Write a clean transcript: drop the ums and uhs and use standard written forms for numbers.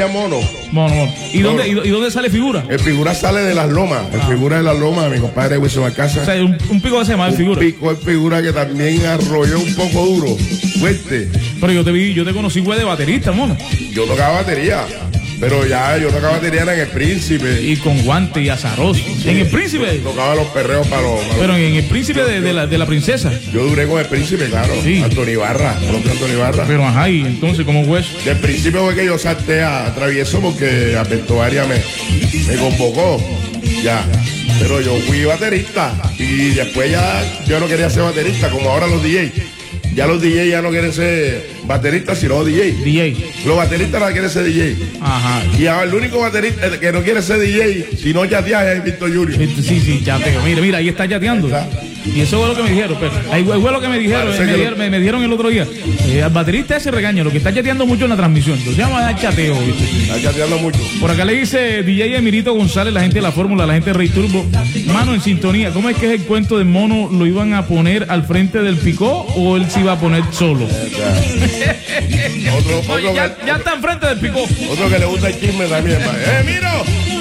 decía Mono. Mono. ¿Y dónde sale Figura? El Figura sale de Las Lomas. El Figura de Las Lomas, mi compadre Wilson Alcázar. O sea, un pico que se llama el Figura. Un pico de Figura que también arrolló un poco duro, fuerte. Pero yo te conocí, güey, de baterista, Mono. Yo tocaba batería. Pero ya, yo tocaba batería en El Príncipe. Y con guante y azaroso. Sí, en El Príncipe. Tocaba los perreos para los... Pero en El Príncipe de la princesa. Yo duré con El Príncipe, claro. Sí. Antonio Ibarra, propio Antonio Ibarra. Pero ajá, y entonces, ¿cómo fue eso? Del principio fue que yo salté a Travieso porque Alberto Arias me convocó. Ya. Pero yo fui baterista. Y después ya yo no quería ser baterista, como ahora los DJs. Ya los DJ ya no quieren ser bateristas, sino DJ. Los bateristas no quieren ser DJ. Ajá. Y ahora el único baterista que no quiere ser DJ, si no yatea, es Víctor Junior. Sí, yateo. Mira, ahí está yateando. Y eso fue lo que me dijeron, pero ahí fue lo que me dijeron, me dijeron el otro día. El baterista ese regaña, lo que está chateando mucho en la transmisión. Entonces se llama chateo, ¿viste? Está chateando mucho. Por acá le dice DJ Emirito González, la gente de la fórmula, la gente de Rey Turbo. Mano, en sintonía, ¿cómo es que es el cuento de Mono? ¿Lo iban a poner al frente del picó o él se iba a poner solo? Otro ya está enfrente del picó. Otro que le gusta el chisme también. Miro,